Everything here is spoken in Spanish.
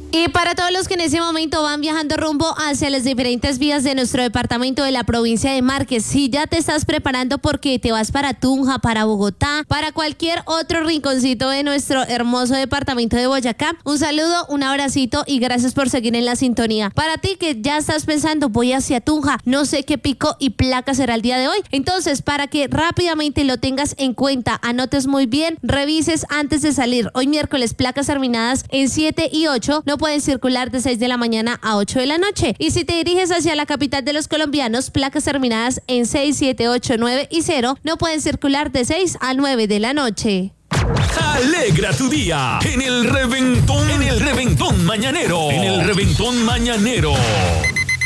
Y para todos los que en ese momento van viajando rumbo hacia las diferentes vías de nuestro departamento de la provincia de Márquez, si ya te estás preparando porque te vas para Tunja, para Bogotá, para cualquier otro rinconcito de nuestro hermoso departamento de Boyacá, un saludo, un abracito y gracias por seguir en la sintonía. Para ti que ya estás pensando, voy hacia Tunja, no sé qué pico y placa será el día de hoy, entonces para que rápidamente lo tengas en cuenta, anotes muy bien, revises antes de salir. Hoy miércoles, placas terminadas en 7 y 8 no pueden circular de 6 de la mañana a 8 de la noche. Y si te diriges hacia la capital de los colombianos, placas terminadas en 6, 7, 8, 9 y 0 no pueden circular de 6 a 9 de la noche. Alegra tu día en el reventón mañanero.